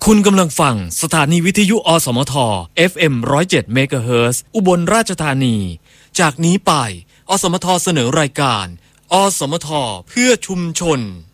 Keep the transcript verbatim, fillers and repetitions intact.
คุณกำลังฟังสถานีวิทยุอสมท เอฟ เอ็ม หนึ่งศูนย์เจ็ด เมกะเฮิรตซ์ อุบลราชธานี จากนี้ไปอสมทเสนอรายการอสมทเพื่อชุมชน